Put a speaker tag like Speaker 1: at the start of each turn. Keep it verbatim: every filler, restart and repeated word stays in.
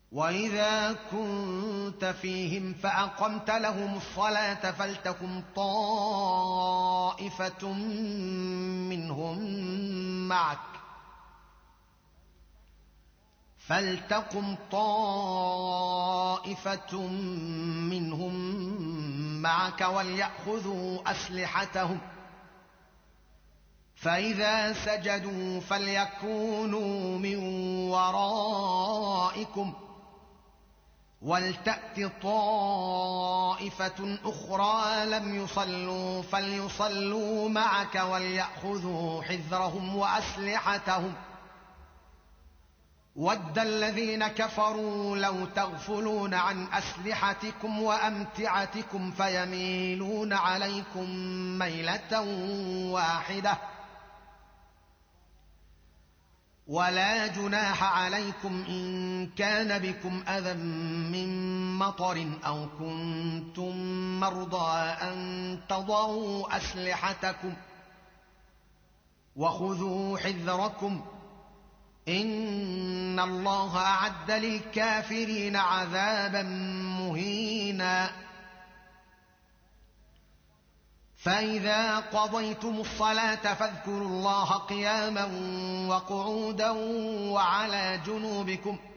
Speaker 1: وإذا كنت فيهم فأقمت لهم الصلاة فلتقم طائفة منهم معك فلتقم طائفة منهم معك وليأخذوا أسلحتهم فإذا سجدوا فليكونوا من ورائكم ولتأت طائفة أخرى لم يصلوا فليصلوا معك وليأخذوا حذرهم وأسلحتهم ود الذين كفروا لو تغفلون عن أسلحتكم وأمتعتكم فيميلون عليكم ميلة واحدة ولا جناح عليكم إن كان بكم أذى من مطر أو كنتم مرضى أن تضعوا أسلحتكم وخذوا حذركم إن الله أعد للكافرين عذابا مهينا فإذا قضيتم الصلاة فاذكروا الله قياما وقعودا وعلى جنوبكم